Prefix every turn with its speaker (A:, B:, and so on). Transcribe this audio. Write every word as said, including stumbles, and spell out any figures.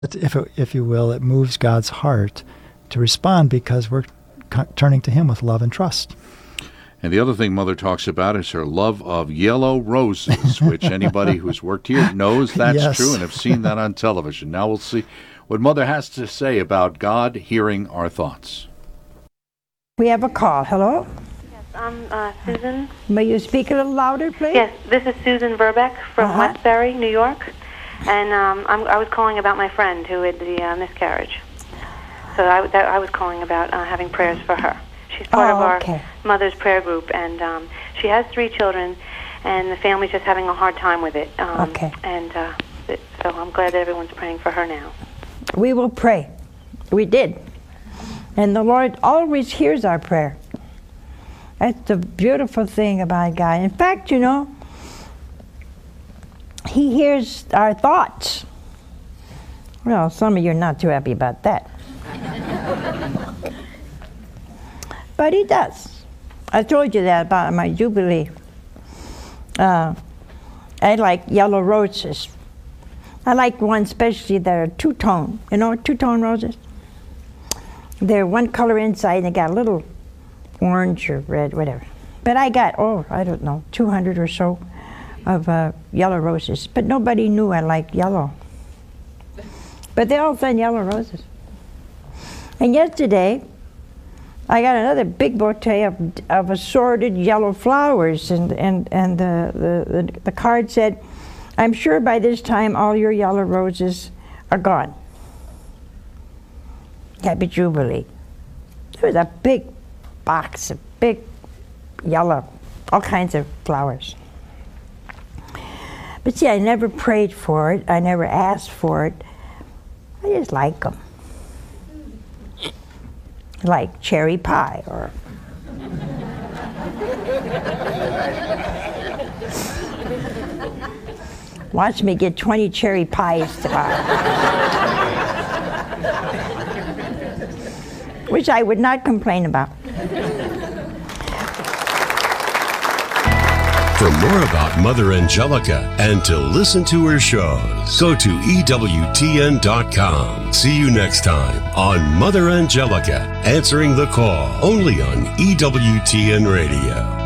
A: if it, if you will, it moves God's heart to respond because we're co- turning to Him with love and trust.
B: And the other thing Mother talks about is her love of yellow roses, which anybody who's worked here knows that's
A: Yes.
B: true and have seen that on television. Now we'll see what Mother has to say about God hearing our thoughts.
C: We have a call. Hello?
D: Yes, I'm uh, Susan.
C: May you speak a little louder, please?
D: Yes, this is Susan Verbeck from
C: Uh-huh.
D: Westbury, New York. And um, I'm, I was calling about my friend who had the uh, miscarriage. So I, that, I was calling about uh, having prayers for her. She's part
C: Oh,
D: of our
C: okay.
D: mother's prayer group, and um, she has three children, and the family's just having a hard time with it. Um,
C: Okay.
D: And uh, it, so I'm glad that everyone's praying for her now.
C: We will pray. We did. And the Lord always hears our prayer. That's the beautiful thing about God. In fact, you know, He hears our thoughts. Well, some of you are not too happy about that. But He does. I told you that about my Jubilee. Uh, I like yellow roses. I like one especially that are two-tone. You know two-tone roses? They're one color inside and they got a little orange or red, whatever. But I got, oh, I don't know, two hundred or so of uh, yellow roses. But nobody knew I liked yellow. But they all send yellow roses. And yesterday, I got another big bouquet of, of assorted yellow flowers, and, and, and the, the, the, the card said, I'm sure by this time all your yellow roses are gone. Happy Jubilee. There was a big box of big yellow, all kinds of flowers. But see, I never prayed for it. I never asked for it. I just like them. Like cherry pie or watch me get twenty cherry pies tomorrow. Which I would not complain about.
E: For more about Mother Angelica and to listen to her shows, go to E W T N dot com. See you next time on Mother Angelica, answering the call, only on E W T N Radio.